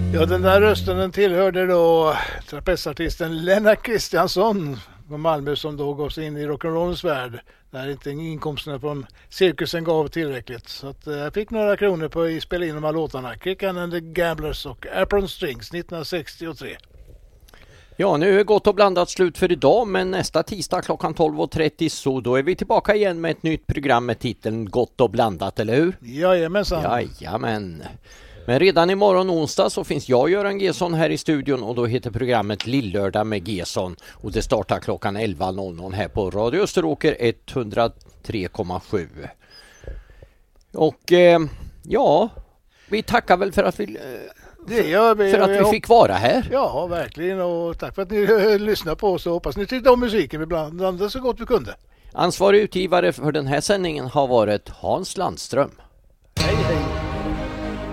Ja, den där rösten den tillhörde då trapezartisten Lennart Kristiansson från Malmö som då gav sig in i rock'n'rollens värld när inte inkomsterna från cirkusen gav tillräckligt. Så att jag fick några kronor på att spela in de här låtarna. Kick-An and the Gamblers och Apron Strings 1963. Ja, nu är Gott och blandat slut för idag, men nästa tisdag klockan 12.30 så då är vi tillbaka igen med ett nytt program med titeln Gott och blandat, eller hur? Jajamensan. Jajamän. Men redan imorgon onsdag så finns jag, Göran Gesson, här i studion och då heter programmet Lillördag med Gesson och det startar klockan 11.00 här på Radio Österåker 103,7. Och ja, vi tackar väl för att vi fick vara här. Ja, verkligen, och tack för att ni lyssnade på oss och hoppas ni tyckte om musiken. Vi blandade så gott vi kunde. Ansvarig utgivare för den här sändningen har varit Hans Landström.